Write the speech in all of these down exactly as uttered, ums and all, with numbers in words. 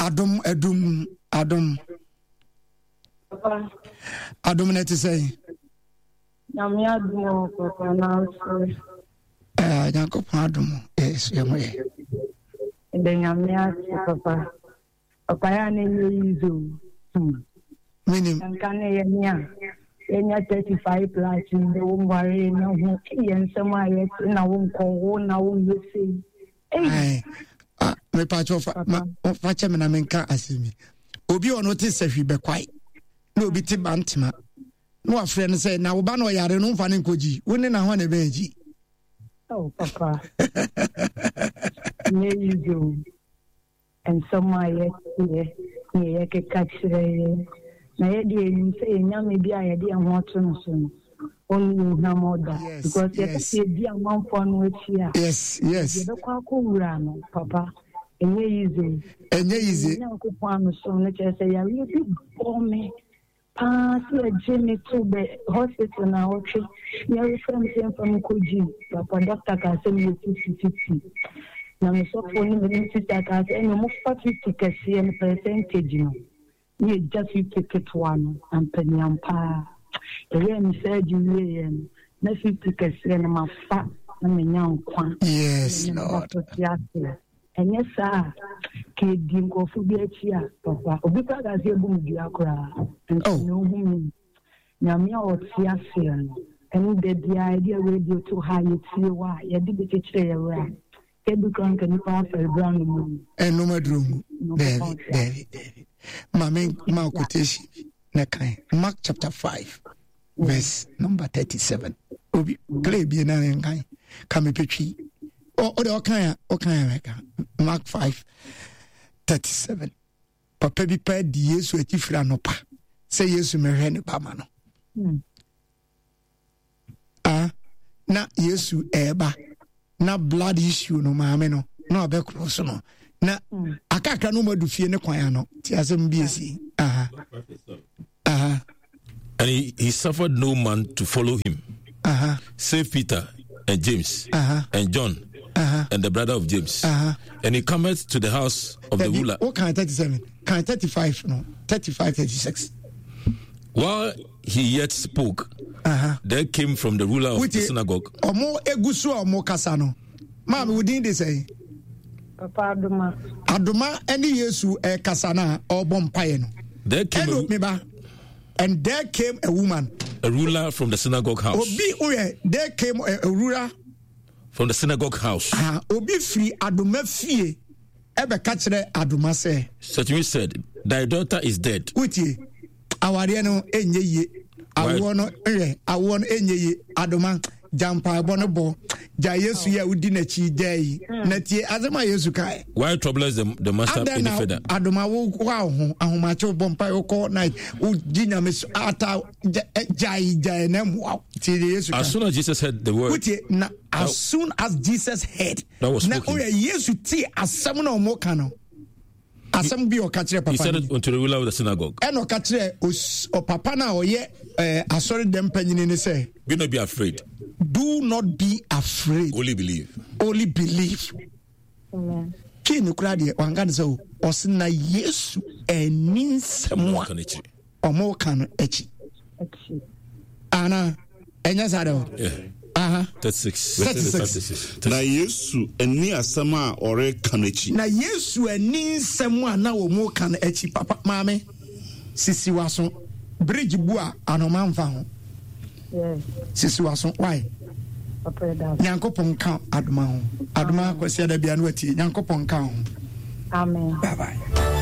Adam Edum Adam Papa Adam net say Namia Dumo Papa now eh Jacob Adam yes yemwe the Namia Papa Papa ya ne yizu meaning and can ya enya thirty-five plus in the womb worry no hu yen sama yet na won ko na won yesi eh ah me pa cho fa fa che me na menka asemi obi ono te sahwi be kwai na obi te bantima no afre no say na wo ba no yare no mfa ne nkoji woni na ho na be ji oh papa ne you and sama yet ye ye ke kachire na ye die ni say nyame bia ye die ho to no so only na moda because yes. ye die am for no etia yes yes ye be kwa ko wura no papa enye easy enye easy na ko kwa no so no che say ya we big for me pass le jimmy to the hospital na okay ya refer me from koji papa doctor ka say me fifty fifty na me so for ni me sister ka say no mo fifty kesi en percentage no ye just fifty get one and penny ampa the way me said you yen na fifty kesi en ma fa na me nya nkwa yes lord and yes sir ke dingo fu bi achia papa obi ka ga se bu mu akora oh no hu nyame o tia se and the the idea radio to high tie wa ye di bi kire ye wa ke du kan kan pa fa brown mu en no madrum David David David mame ma quotation na kan Mark chapter five verse number thirty-seven obi play bi na kan ka me petwi o o de o kan o kan America Mark five thirty-seven papa bi pa di Yesu atifira no pa say Yesu mehwe ne ba ma no ah na Yesu eba na blood issue no maame no na obekro so no na akaka no madu fie ne kwan no ti asem bi esi aha aha and he, he suffered no man to follow him aha save Peter and James aha and John uh-huh. and the brother of James uh-huh. and he cometh to the house of the ruler. What kind thirty-seven? Kind thirty-five? No, thirty-five, thirty-six. While he yet spoke, uh-huh. there came from the ruler of With the synagogue. Omo egusu omo kasano. Mama, we didn't say. Papa Aduma. Aduma any Yesu e kasana or bompaye no. There came a, meba, and there came a woman, a ruler from the synagogue house. Obi uye, there came a, a ruler from the synagogue house. Ah, obi free Aduma fie. Ebe kachire Aduma say. Such said, thy daughter is dead. Uti, awari no enye ye. Awo no eh, awo no enye ye. Aduma jampa bonobo. Ja Yesu ya udi na chi dai. Na tie azama Yesu kai. Why troubles the the master any further? Aduma wo wa ho ahomacho bompa yoko na ujinya mesu ata jai jai na mu tie Yesu kai. As soon as Jesus heard the word, Uti na as soon as Jesus heard. That was na spoken. o Yesu ti asem na omo ka no. Asem bi o ka kire papa. He said it unto the ruler of the synagogue. E no ka kire o papa na o ye eh asori dem panyini ni say. Be not be afraid. Do not be afraid. Only believe. Only believe. Amen. Kini kura de wangane so osina Yesu eninsemo omo kan echi. Echi. Ana enya sare. Yeah. Aha. thirty-six. thirty-six. Na Yesu eni asama ore kan echi. Na Yesu eninsemo ana omo kan echi papa maame sisi waso bridge bua anoma mfa ho. Yes. Sisi waso why? Papa da. Nyankopon kan adoma ho. Adoma kwesi ada bia no ati. Nyankopon kan ho. Amen. Bye bye.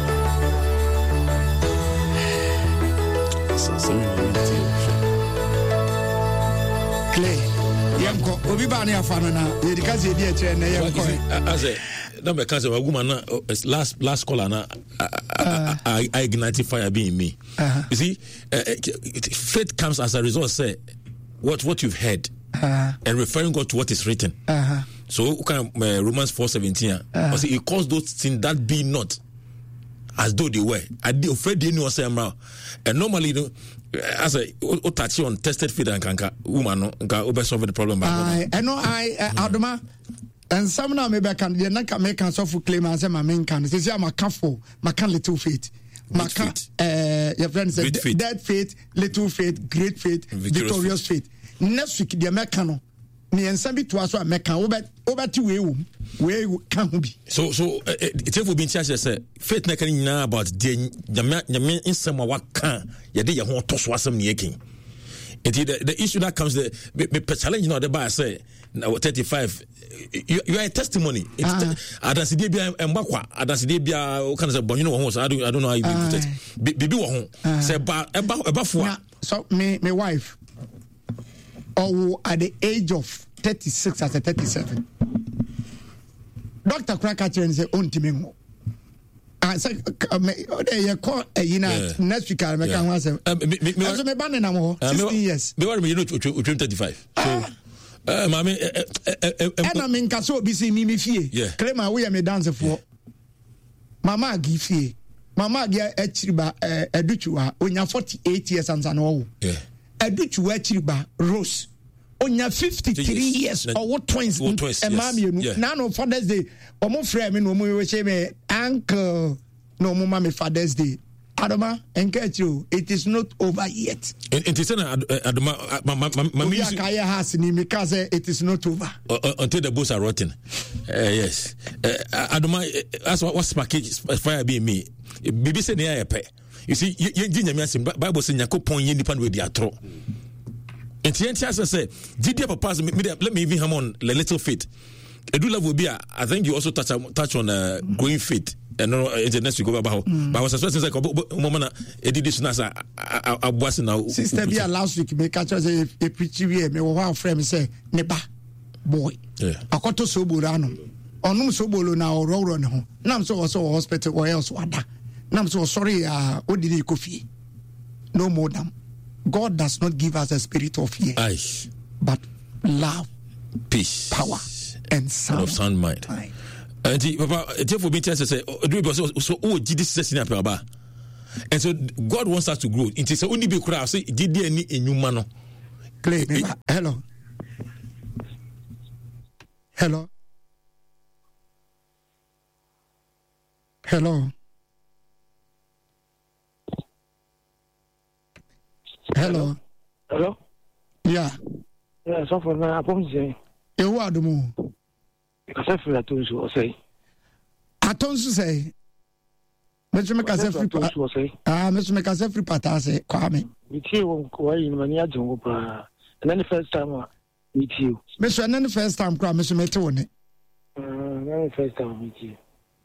So so Clay. Yanko obi ba na afa no na ye di kaze di a kire na yanko. As a number cancer woman na last last caller na I I ignite fire being me. Uh-huh. You see, uh, faith comes as a result say what what you've heard uh-huh. and referring God to what is written. Uh-huh. So kind of uh, Romans four seventeen. Uh-huh. See, it calls those things that be not as though they were. I did afraid they knew say and normally you know, as a o touch on tested faith and kanka woman no nka obe solve the problem by I I know I Adoma and some now maybe I can you not make can so claim and say my main can say I'm a careful my can little faith my can uh your friend said dead faith little faith great faith victorious, victorious faith. faith next week the mechano me ensa bi to aso a meka over over ti we wom we can ho bi so so it will be in church say faith na kan nyina about the nyame nyame insema waka ye de ye ho to so asem ne yakin. It the, the issue that comes the me challenge you know the bar say thirty-five you, you are a testimony it's adansi dey bia embakwa adansi dey bia o kan say bon you know ho so I don't I don't know how you put it bibi wo ho say ba eba eba fo so me my wife or at the age of thirty-six as a thirty-seven Doctor Kraka chen say ontimi ho I say they call you know next week I make one say so me ban na mo sixteen years me worry me you know thirty-five so Uh, mami, and I mean, Casso be see me fee. Yeah, claim my way and me dance for Mama give fee. Mama get a chiba a duchua when you're forty-eight years and an old. Yeah, a duchua chiba rose on your fifty-three years or what twins and mammy, none of Father's Day or more frame no more say uncle no more mammy Father's Day. Adama, encourage you. It is not over yet. It is not Adama. It is not over until the boats are rotten. Yes, Adama. That's what what's package fire being me. Bibi say near pay. You see, you Bible say Yako point yen depend with the atro. And T N T as I say, did you papa let me even have on the little faith. Edu level be I think you also touch touch on uh, growing faith. And no internet we go about but I was expecting like moment e did this na say abwase now sister be last week me catch say e preach we me one friend say ne ba boy akoto so bolo ano onum so bolo na ororo ne ho nam so so hospital or else wada nam so sorry ah odidi kofi no more than God does not give us a spirit of fear Aye. but love peace power and sound, of sound mind. Aye. And Papa, therefore, be tested say, so oh, this session up about. And so God wants us to grow. It is only be crowd. Say, did there any a new man? Clay, hello, hello, hello, hello, hello. Yeah. Yeah. So for now, I'm saying. You what do more? Kasa free atonsu o say. Atonsu say. Mr. Mekasa free atonsu o say. Ah, Mr. Mekasa free pata say kwame. Me tie won ko ayi no mani ajongo pa. And then the first time me tie. Mister and then the first time kwa Mister Mete won it. Uh, then the first time me tie.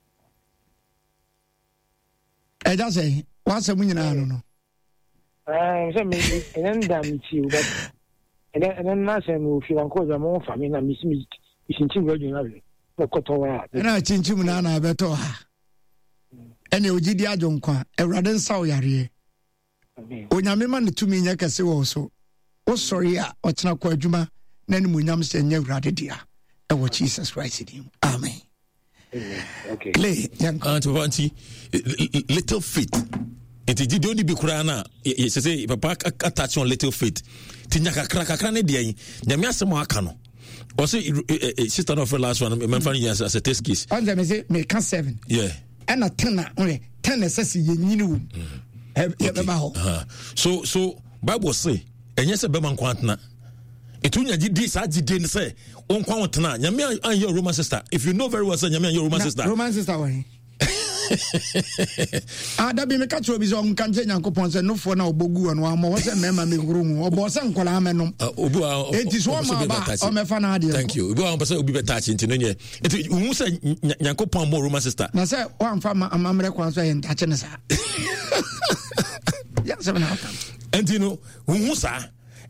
Eh just say, what's a nyina no no. Ah, so me and then da me tie but and then and then na say me fi wan ko ja mo fa me na me me Chinchim regionally, the Kotoa. And I chinchim nana beto ha. And you did ya jonkwa, a radin saw yari. When your man to me, Yakasi also. Oh, sorry, or Tana Juma, then Munam said, never radidia. And what Jesus Christ in him. Amen. Okay. Lay, young auntie, little feet. It did only be Kurana. Yes, I say, Papa, attach on little feet. Tinyaka crack a crane, dear. Yamasa Marcano. Also, sister of the last one, my funny as a test case. And them say, make a seven. Yeah. And a ten, only ten necessary, you know. So, so, Bible say, and yes, a Beman Quantna. It will not this, I didn't say, on Quantana, Yamia and your Roman sister. If you know very well, say, Yamia, your Roman sister. Roman sister, way. Ah, that be me catch up is on Kanje Yankopon say no for now Bogu and one more was a member me room or Bosan Kolameno. It is one of my fan. Thank you. Go on, person will be touching to know. It will say Yankopon more Roman sister. Now, say one from a mamma concern and touching us. Yes, and you know, who sa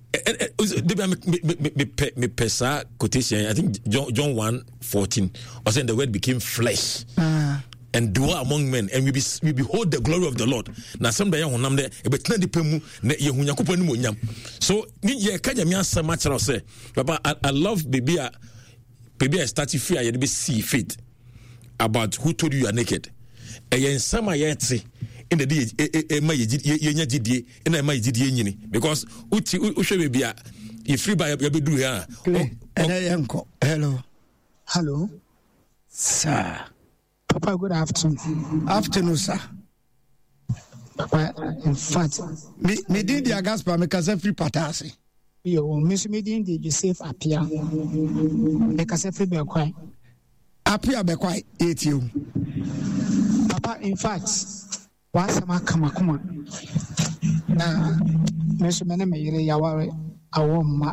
me pesa quotation. I think John John one fourteen or saying the word became flesh. And dwell among men, and we, be, we behold the glory of the Lord. Now, some day on there, a bit not depend on so you can't me so much. I'll say, Papa, I, I love baby. Baby, I started fear. You be see fit about who told you you are naked. And in some yet in the day, my ye and my ye because Uchi Usha baby, if free by your be do here. Hello. Hello. Sir. Papa, good afternoon. Afternoon, sir. Papa, in fact, me me did the Agaspa, me kase free patasi. Yo, Miss Medin did you save Apia? Make us a free be quiet. Apia be quiet, eight you. Papa, in fact, what's my come come on? Now, Miss Mene Mayre Yaware, I won't ma.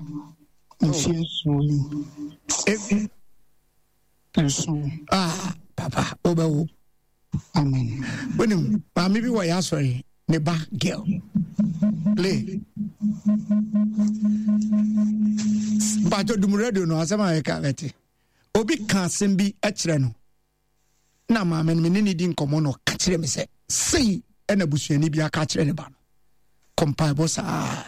Ah, Papa, Obo. Amen. When you, maybe why you sorry, neighbor girl. Play. But you do radio no, as I can it. Obi can't send be a treno. Na ma men menini din komo no kachire me se. Say, and a busheni be a catcher in a ban. Compile sa.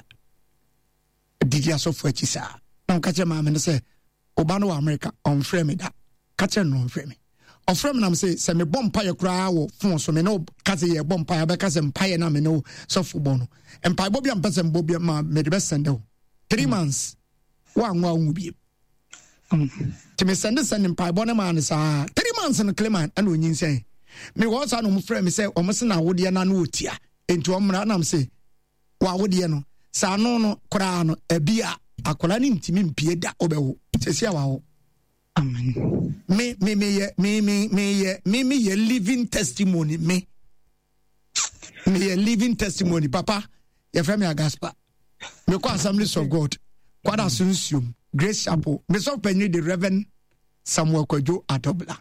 Did you so for chisa? Now catch a man and say, Obano America on frame that. Catch a non frame. Or from them say, Semi Bompire cry or phone so me no Cathy a bompire because empire na me no so for bono. And Pai Bobby and Person Bobby ma made the best send. Three months. One one will be. To me send this and Pai Bonaman is ah three months in the Clement and when you say, me was on no frame say, almost an hour dia nanutia into a man say, Wa would you know? Sa no no krano ebia akola ni ntimi mpie da obewo sesia wa ho. Amen. Me me me me me me me me ye living testimony me. Me ye living testimony papa. Ye frame Agaspa. Me kwa Assemblies of God. Kwada Asuncium, Grace Chapel. Me so penny the Reverend Samuel Kojo Atobla.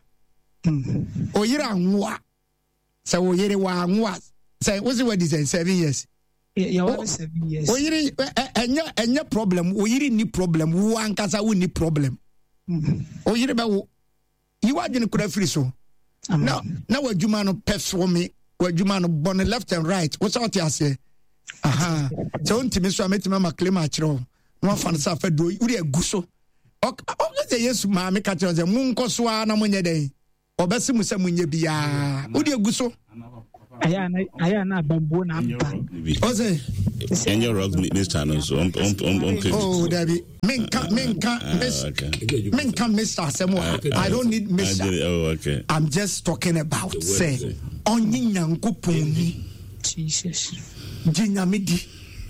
Mm. Oyira nwa. Say oyire wa nwa. Say what's the word is seven years. Yeah, oh, seven years. Oh, you any any problem? Oh, you need problem. One kasa we need problem. Oh, you about you are going to free so. Now, now what you man pest for me? What you man born left and right? What's out here say? Aha. So unti me so ameti mama claim achiro. No fan sa fe do. You dey guso. Ok, ok yes ma me catch on the mun koso na munye den. Obesi mu se munye bia. You dey guso. Ayana ayana bambo na mpa. Ose. And your rock this channel so on on on on. Oh, Debbie. Minka minka miss. Minka miss Asemo. I don't need miss. Oh, okay. I'm just talking about say onyi nyankopon ni Jesus. Jinyamidi.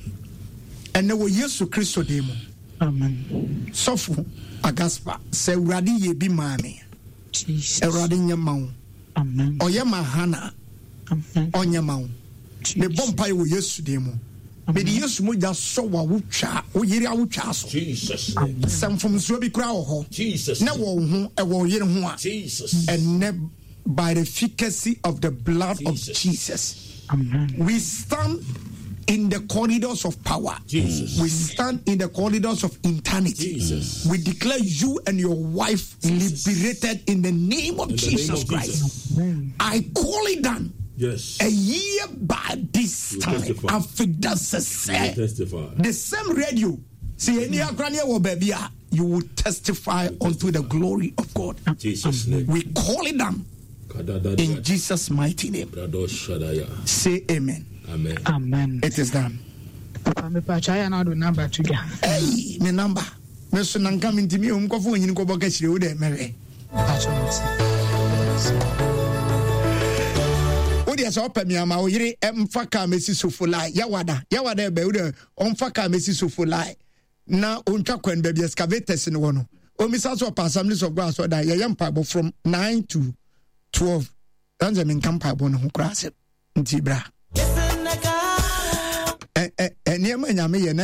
And no Yesu Christo demo. Amen. Sofu Agaspa say uradi ye bi mame. Jesus. Uradi nyamawo. Amen. Oyema hana. Amen. Onyamawo. Me bompa wo Yesu demo. Me di Yesu mo ja so wa wutwa, wo yiri awutwa so. Jesus. Sam from so bi kra wo ho. Jesus. Na wo ho e wo yiri ho a. Jesus. And ne, by the efficacy of the blood Jesus. Of Jesus. Amen. We stand in the corridors of power. Jesus. We stand in the corridors of eternity. Jesus. We declare you and your wife Jesus. Liberated in the name of, Jesus, name of Christ. Jesus. I call it down. Yes. A year by this time, after say the same radio. See any will baby, you will testify unto the glory of God. Jesus' name. We call it down in Jesus' mighty name. Say amen. Amen. Amen. It is done. Papa, me pa chaya na do number to ga. Hey, me number. Me so nan come into me um kofo nyin ko boka chire wo de mere. Odi asa opa mi ama o yire emfa ka mesi sofulai. Yawada, yawada be wo de onfa ka mesi sofulai. Na ontwa kwan ba bi excavators ne wo no. O mi sa so pa Assemblies of God so da ye yam pa from nine to twelve. Danze min kampa bo no ho kra se. Nti bra. Eh eh eh niam nyame ye na